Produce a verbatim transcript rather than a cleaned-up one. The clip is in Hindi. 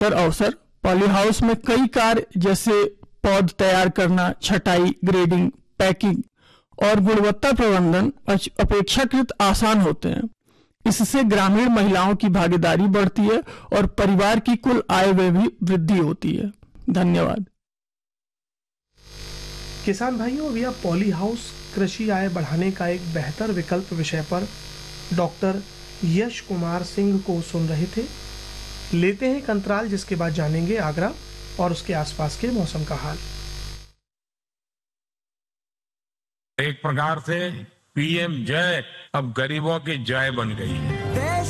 पर अवसर पॉली हाउस में कई कार्य जैसे पौध तैयार करना, छटाई, ग्रेडिंग, पैकिंग और गुणवत्ता प्रबंधन अपेक्षाकृत आसान होते हैं। इससे ग्रामीण महिलाओं की भागीदारी बढ़ती है और परिवार की कुल आय में भी वृद्धि होती है। धन्यवाद। किसान भाइयों, अभी आप पॉली हाउस कृषि आय बढ़ाने का एक बेहतर विकल्प विषय पर डॉक्टर यश कुमार सिंह को सुन रहे थे। लेते हैं एक अंतराल, जिसके बाद जानेंगे आगरा और उसके आसपास के मौसम का हाल। एक प्रकार से पीएम जय अब गरीबों की जय बन गई है।